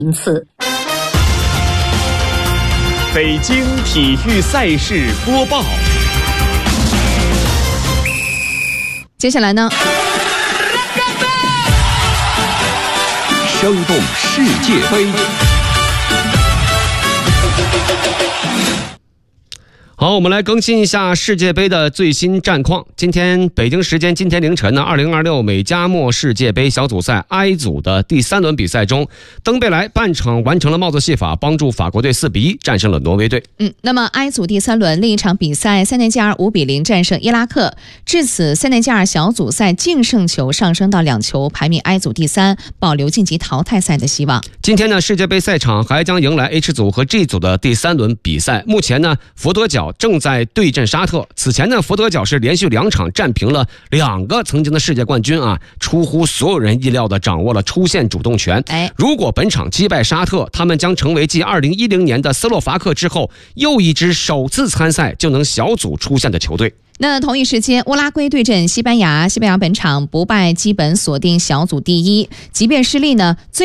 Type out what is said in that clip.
名次。 北京体育赛事播报。 接下来呢， 生动世界杯。好，我们来更新一下世界杯的最新战况。今天北京时间今天凌晨呢，2026美加墨世界杯小组赛 I 组的第3轮比赛中，登贝莱半场完成了帽子戏法，帮助法国队4-1战胜了挪威队。 那么 I 组第3轮另一场比赛，塞内加尔5-0战胜伊拉克，至此塞内加尔小组赛净胜球上升到2球，排名 I 组第3，保留晋级淘汰赛的希望。 今天呢，世界杯赛场还将迎来 H 组和 G 组的第3轮比赛。目前呢，佛得角正在对阵沙特。此前呢，佛得角是连续2场战平了2个曾经的世界冠军啊，出乎所有人意料的掌握了出线主动权。如果本场击败沙特，他们将成为继2010年的斯洛伐克之后又一支首次参赛就能小组出线的球队。 那同一时间，乌拉圭对阵西班牙，西班牙本场不败，基本锁定小组第1，即便失利呢，最